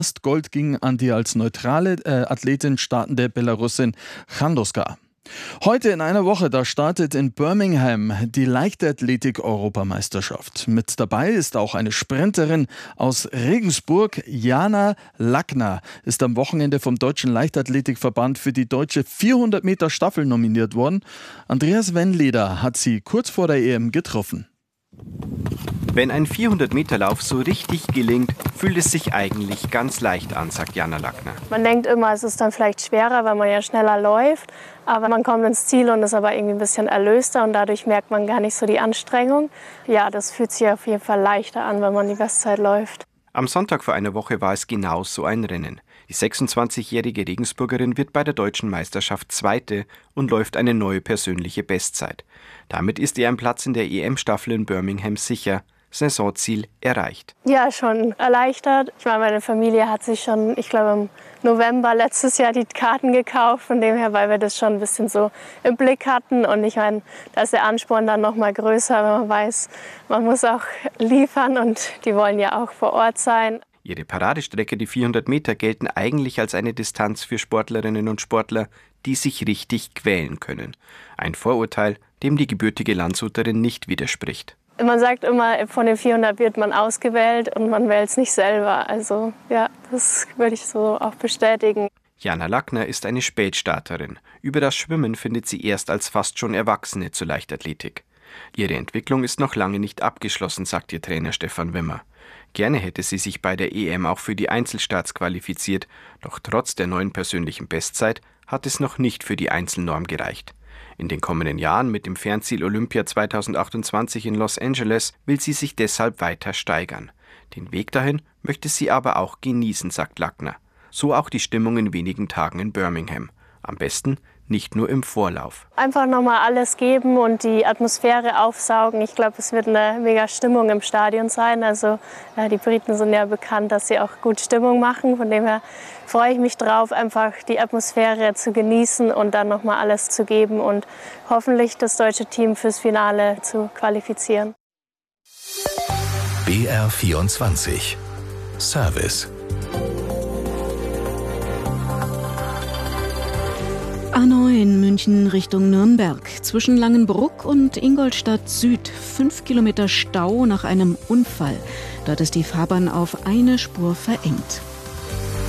Das Gold ging an die als neutrale Athletin startende Belarusin Chandoska. Heute in einer Woche, da startet in Birmingham die Leichtathletik-Europameisterschaft. Mit dabei ist auch eine Sprinterin aus Regensburg. Jana Lackner ist am Wochenende vom Deutschen Leichtathletikverband für die deutsche 400 Meter Staffel nominiert worden. Andreas Wennleder hat sie kurz vor der EM getroffen. Wenn ein 400-Meter-Lauf so richtig gelingt, fühlt es sich eigentlich ganz leicht an, sagt Jana Lackner. Man denkt immer, es ist dann vielleicht schwerer, weil man ja schneller läuft. Aber man kommt ins Ziel und ist aber irgendwie ein bisschen erlöster und dadurch merkt man gar nicht so die Anstrengung. Ja, das fühlt sich auf jeden Fall leichter an, wenn man die Bestzeit läuft. Am Sonntag vor einer Woche war es genau so ein Rennen. Die 26-jährige Regensburgerin wird bei der Deutschen Meisterschaft Zweite und läuft eine neue persönliche Bestzeit. Damit ist ihr ein Platz in der EM-Staffel in Birmingham sicher. Saisonziel erreicht. Ja, schon erleichtert. Ich meine, meine Familie hat sich schon, ich glaube im November letztes Jahr die Karten gekauft, von dem her, weil wir das schon ein bisschen so im Blick hatten. Und ich meine, da ist der Ansporn dann noch mal größer, wenn man weiß, man muss auch liefern und die wollen ja auch vor Ort sein. Ihre Paradestrecke, die 400 Meter, gelten eigentlich als eine Distanz für Sportlerinnen und Sportler, die sich richtig quälen können. Ein Vorurteil, dem die gebürtige Landshuterin nicht widerspricht. Man sagt immer, von den 400 wird man ausgewählt und man wählt es nicht selber. Also ja, das würde ich so auch bestätigen. Jana Lackner ist eine Spätstarterin. Über das Schwimmen findet sie erst als fast schon Erwachsene zur Leichtathletik. Ihre Entwicklung ist noch lange nicht abgeschlossen, sagt ihr Trainer Stefan Wimmer. Gerne hätte sie sich bei der EM auch für die Einzelstarts qualifiziert, doch trotz der neuen persönlichen Bestzeit hat es noch nicht für die Einzelnorm gereicht. In den kommenden Jahren mit dem Fernziel Olympia 2028 in Los Angeles will sie sich deshalb weiter steigern. Den Weg dahin möchte sie aber auch genießen, sagt Lackner. So auch die Stimmung in wenigen Tagen in Birmingham. Am besten nicht nur im Vorlauf. Einfach nochmal alles geben und die Atmosphäre aufsaugen. Ich glaube, es wird eine mega Stimmung im Stadion sein. Also die Briten sind ja bekannt, dass sie auch gut Stimmung machen. Von dem her freue ich mich drauf, einfach die Atmosphäre zu genießen und dann nochmal alles zu geben und hoffentlich das deutsche Team fürs Finale zu qualifizieren. BR24 Service A9 München Richtung Nürnberg. Zwischen Langenbruck und Ingolstadt Süd 5 Kilometer Stau nach einem Unfall. Dort ist die Fahrbahn auf eine Spur verengt.